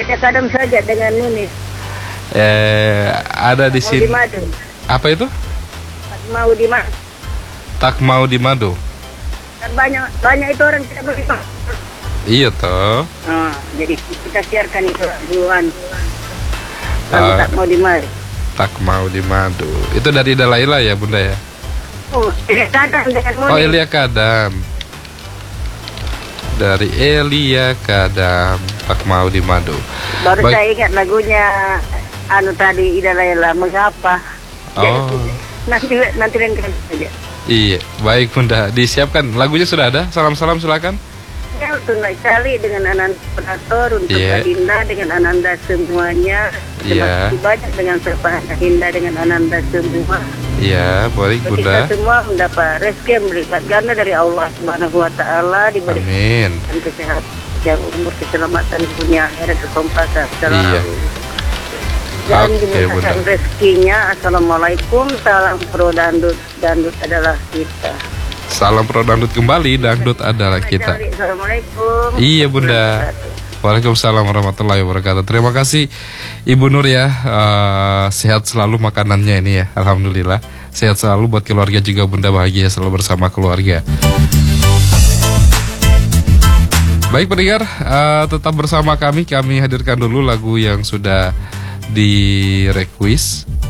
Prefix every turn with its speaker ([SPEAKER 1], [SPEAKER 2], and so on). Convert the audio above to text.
[SPEAKER 1] Elia Kadam saja dengan Nunis.
[SPEAKER 2] Ada di
[SPEAKER 1] Mau
[SPEAKER 2] sini.
[SPEAKER 1] di madu.
[SPEAKER 2] Apa itu?
[SPEAKER 1] Mau di madu.
[SPEAKER 2] Tak mau di madu.
[SPEAKER 1] Kan banyak itu orang tidak beriman.
[SPEAKER 2] Iya toh.
[SPEAKER 1] Jadi kita siarkan itu duluan. Lalu tak mau di madu.
[SPEAKER 2] Tak mau di madu. Itu dari Dalaila ya Bunda ya?
[SPEAKER 1] Oh, Elia Kadam dengan Nunis.
[SPEAKER 2] Oh, Elia Kadam. Dari Elia Kadam, tak mau di madu.
[SPEAKER 1] Baru saya ingat lagunya tadi Ida Laila mengapa.
[SPEAKER 2] Oh.
[SPEAKER 1] Nanti lain kali saja.
[SPEAKER 2] Iya, baik Bunda. Disiapkan. Lagunya sudah ada. Salam-salam silakan.
[SPEAKER 1] Ya, untuk Naik Kali dengan Ananda Operator, untuk Adinda dengan Ananda semuanya.
[SPEAKER 2] Iya.
[SPEAKER 1] Terima kasih banyak dengan Serpahan Adinda dengan Ananda semua.
[SPEAKER 2] Iya, baik Bunda.
[SPEAKER 1] Kita semua mendapat rezeki yang berlipat ganda dari Allah Subhanahu wa taala, diberi kesehatan, yang umur, keselamatan dunia akhirat, kekompakan selalu.
[SPEAKER 2] Iya.
[SPEAKER 1] Dan dimudahkan rezekinya. Assalamualaikum, salam pro dangdut, dangdut adalah kita.
[SPEAKER 2] Salam pro dangdut kembali, dangdut adalah kita.
[SPEAKER 1] Assalamualaikum.
[SPEAKER 2] Iya Bunda. Waalaikumsalam warahmatullahi wabarakatuh. Terima kasih Ibu Nur ya. Sehat selalu makanannya ini ya. Alhamdulillah. Sehat selalu buat keluarga juga Bunda, bahagia selalu bersama keluarga. Baik pendengar, tetap bersama kami. Kami hadirkan dulu lagu yang sudah di request